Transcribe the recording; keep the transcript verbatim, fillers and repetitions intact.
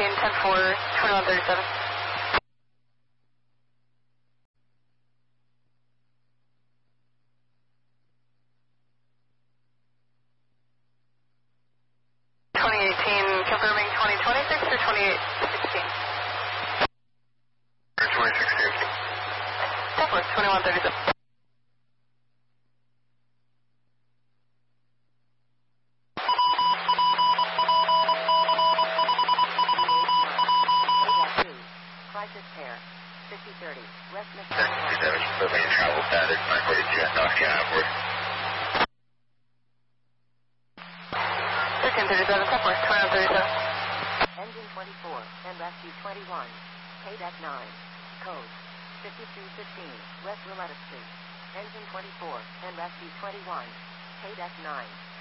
eighteen, ten four, twenty-one thirty-seven. twenty eighteen, confirming twenty twenty-six or twenty-eight sixteen? twenty sixteen. ten four, twenty-one thirty-seven. Crisis pair, fifty thirty, West Michigan. thirty-seven, confirming travel status, nine forty-two, and North Carolina. thirteen thirty-seven, ten four, twenty-one thirty-seven. Engine twenty-four, and rescue twenty-one, K D E C nine, code fifty-two fifteen, West Willetta Street. Engine twenty-four, and rescue twenty-one, K D E C nine.